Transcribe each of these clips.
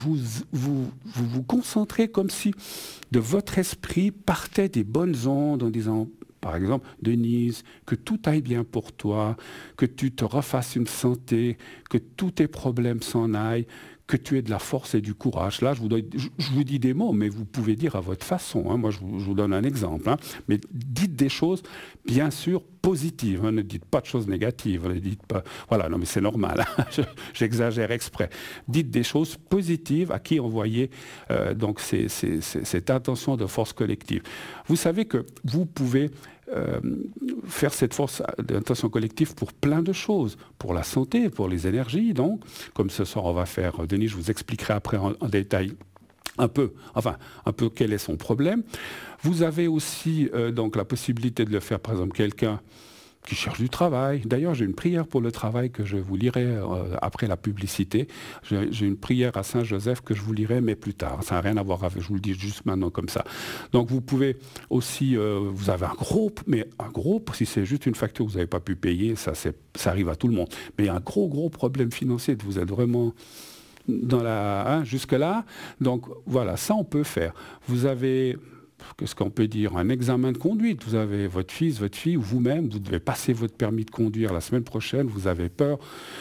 vous concentrez comme si de votre esprit partaient des bonnes ondes en disant, par exemple, Denise, que tout aille bien pour toi, que tu te refasses une santé, que tous tes problèmes s'en aillent, que tu aies de la force et du courage. Là, je vous dis des mots, mais vous pouvez dire à votre façon. Hein. Moi, je vous donne un exemple. Hein. Mais dites des choses, bien sûr, positives. Hein. Ne dites pas de choses négatives. Ne dites pas... Voilà, non, mais c'est normal. Hein. J'exagère exprès. Dites des choses positives à qui envoyer donc cette intention de force collective. Vous savez que vous pouvez faire cette force d'intention collective pour plein de choses, pour la santé, pour les énergies, donc, comme ce soir on va faire, Denis, je vous expliquerai après en détail un peu quel est son problème. Vous avez aussi donc la possibilité de le faire, par exemple, quelqu'un qui cherche du travail. D'ailleurs, j'ai une prière pour le travail que je vous lirai après la publicité. J'ai une prière à Saint-Joseph que je vous lirai, mais plus tard. Ça n'a rien à voir avec, je vous le dis juste maintenant comme ça. Donc, vous pouvez aussi, vous avez un gros, si c'est juste une facture que vous n'avez pas pu payer, ça arrive à tout le monde. Mais il y a un gros problème financier, vous êtes vraiment dans jusque-là. Donc, voilà, ça on peut faire. Vous avez... Qu'est-ce qu'on peut dire? Un examen de conduite. Vous avez votre fils, votre fille, ou vous-même, vous devez passer votre permis de conduire la semaine prochaine, vous avez peur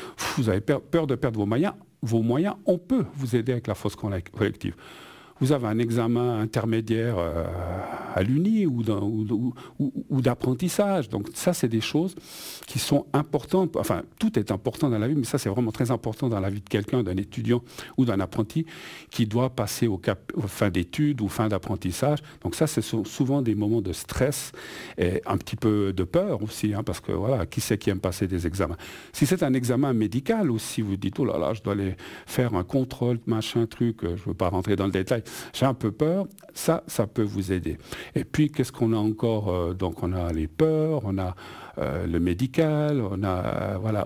de perdre vos moyens. Vos moyens, on peut vous aider avec la force collective. Vous avez un examen intermédiaire à l'Uni ou d'apprentissage. Donc ça, c'est des choses qui sont importantes. Enfin, tout est important dans la vie, mais ça, c'est vraiment très important dans la vie de quelqu'un, d'un étudiant ou d'un apprenti qui doit passer aux fin d'études ou fin d'apprentissage. Donc ça, ce sont souvent des moments de stress et un petit peu de peur aussi, hein, parce que voilà, qui c'est qui aime passer des examens? Si c'est un examen médical aussi, vous dites, oh là là, je dois aller faire un contrôle, machin, truc, je ne veux pas rentrer dans le détail. J'ai un peu peur, ça peut vous aider. Et puis, qu'est-ce qu'on a encore? Donc, on a les peurs, on a le médical, on a... voilà.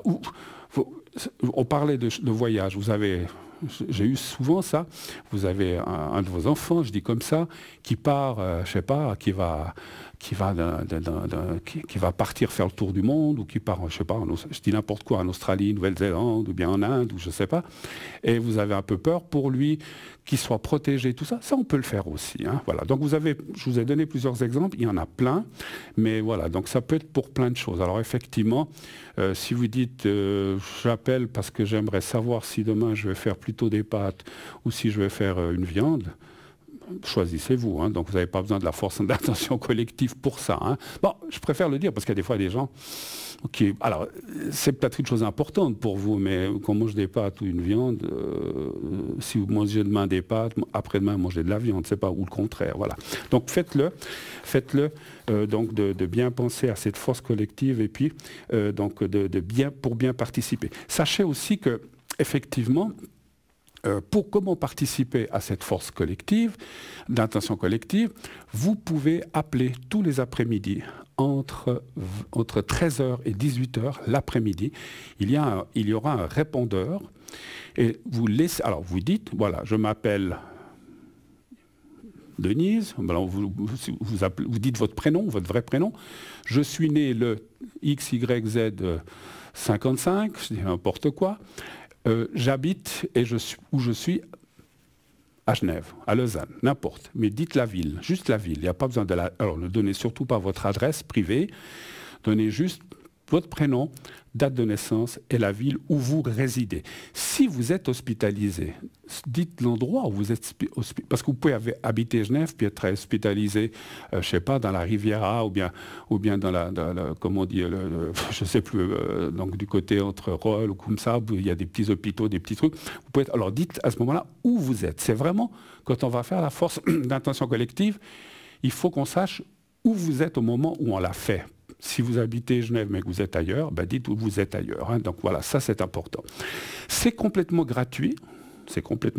On parlait de voyage. J'ai eu souvent ça. Vous avez un de vos enfants, je dis comme ça, qui part, je sais pas, qui va partir faire le tour du monde, ou qui part, je sais pas, je dis n'importe quoi, en Australie, Nouvelle-Zélande, ou bien en Inde, ou je sais pas. Et vous avez un peu peur pour lui, qu'il soit protégé, tout ça. Ça, on peut le faire aussi. Hein, voilà. Donc je vous ai donné plusieurs exemples. Il y en a plein, mais voilà. Donc ça peut être pour plein de choses. Alors effectivement, si vous dites, j'appelle parce que j'aimerais savoir si demain je vais faire plutôt des pâtes ou si je vais faire une viande. Choisissez-vous, hein. Donc vous n'avez pas besoin de la force d'intention collective pour ça. Hein. Bon, je préfère le dire parce qu'il y a des fois des gens qui... Alors, c'est peut-être une chose importante pour vous, mais quand on mange des pâtes ou une viande, si vous mangez demain des pâtes, après-demain mangez de la viande, c'est pas, ou le contraire, voilà. Donc faites-le, donc de bien penser à cette force collective et puis donc pour bien participer. Sachez aussi que, effectivement, pour comment participer à cette force collective, d'intention collective, vous pouvez appeler tous les après-midi entre 13h et 18h l'après-midi. Il y aura un répondeur et vous laissez. Alors vous dites, voilà, je m'appelle Denise. Alors vous dites votre prénom, votre vrai prénom. Je suis né le XYZ 55, je dis n'importe quoi. J'habite où je suis à Genève, à Lausanne, n'importe. Mais dites la ville, juste la ville. Il n'y a pas besoin de Alors ne donnez surtout pas votre adresse privée. Donnez juste votre prénom, date de naissance et la ville où vous résidez. Si vous êtes hospitalisé, dites l'endroit où vous êtes hospitalisé. Parce que vous pouvez habiter Genève puis être hospitalisé, je ne sais pas, dans la Riviera ou bien dans comment on dit, je ne sais plus, donc du côté entre Rolle ou comme ça, où il y a des petits hôpitaux, des petits trucs. Vous pouvez alors dites à ce moment-là où vous êtes. C'est vraiment, quand on va faire la force d'intention collective, il faut qu'on sache où vous êtes au moment où on l'a fait. Si vous habitez Genève mais que vous êtes ailleurs, dites où vous êtes ailleurs. Hein. Donc voilà, ça c'est important. C'est complètement gratuit. C'est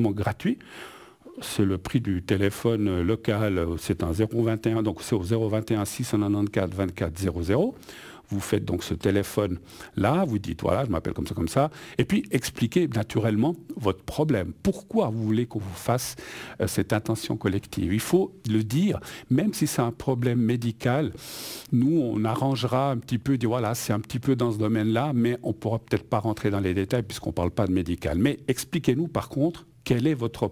le prix du téléphone local, c'est un 021, donc c'est au 021 694 24 00. Vous faites donc ce téléphone-là, vous dites, voilà, je m'appelle comme ça, et puis expliquez naturellement votre problème. Pourquoi vous voulez qu'on vous fasse cette intention collective? Il faut le dire, même si c'est un problème médical, nous, on arrangera un petit peu, dire, voilà, c'est un petit peu dans ce domaine-là, mais on ne pourra peut-être pas rentrer dans les détails puisqu'on ne parle pas de médical. Mais expliquez-nous, par contre, quel est votre